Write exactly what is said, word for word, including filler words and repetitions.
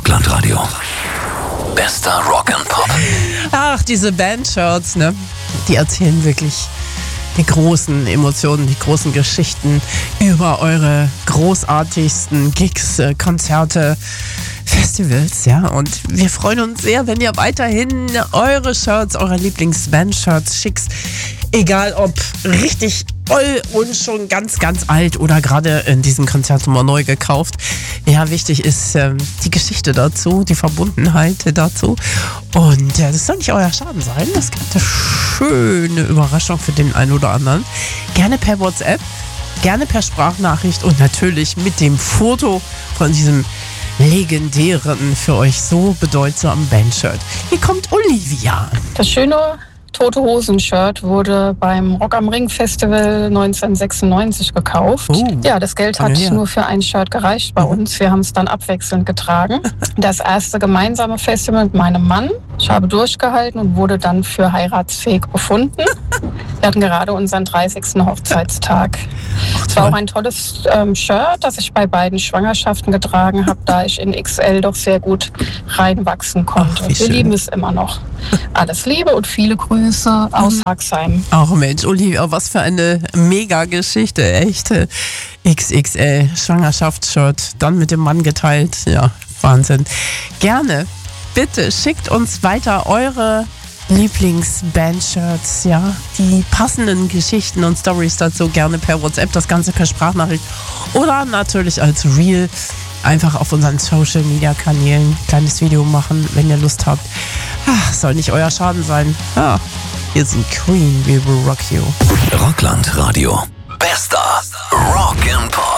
Rockland-Radio. Bester Rock and Pop. Ach, diese Bandshirts, ne? Die erzählen wirklich die großen Emotionen, die großen Geschichten über eure großartigsten Gigs, äh, Konzerte, Festivals, ja. Und wir freuen uns sehr, wenn ihr weiterhin eure Shirts, eure Lieblings-Band-Shirts schickt. Egal ob richtig voll und schon ganz, ganz alt oder gerade in diesem Konzert mal neu gekauft. Ja, wichtig ist ähm, die Geschichte dazu, die Verbundenheit dazu. Und äh, das soll nicht euer Schaden sein. Das gibt eine schöne Überraschung für den einen oder anderen. Gerne per WhatsApp, gerne per Sprachnachricht und natürlich mit dem Foto von diesem legendären, für euch so bedeutsamen Bandshirt. Hier kommt Olivia. Das schöne Tote Hosen-Shirt wurde beim Rock am Ring Festival neunzehnhundertsechsundneunzig gekauft. Oh, ja, das Geld hat ja. nur für ein Shirt gereicht bei Mhm. uns. Wir haben es dann abwechselnd getragen. Das erste gemeinsame Festival mit meinem Mann. Ich habe durchgehalten und wurde dann für heiratsfähig befunden. Wir hatten gerade unseren dreißigsten Hochzeitstag. Es war auch ein tolles ähm, Shirt, das ich bei beiden Schwangerschaften getragen habe, da ich in X L doch sehr gut reinwachsen konnte. Ach, wie Wir schön. lieben es immer noch. Alles Liebe und viele Grüße aus Haxheim. Ach Mensch, Olivia, was für eine Mega-Geschichte, echt. X X L, Schwangerschaftsshirt, dann mit dem Mann geteilt. Ja, Wahnsinn. Gerne, bitte schickt uns weiter eure Lieblings-Band-Shirts, ja, die passenden Geschichten und Stories dazu gerne per WhatsApp, das Ganze per Sprachnachricht oder natürlich als Reel. Einfach auf unseren Social-Media-Kanälen ein kleines Video machen, wenn ihr Lust habt. Ach, soll nicht euer Schaden sein. Ah, hier sind Queen, We Will Rock You. Rockland-Radio. Bester Rock and Pop.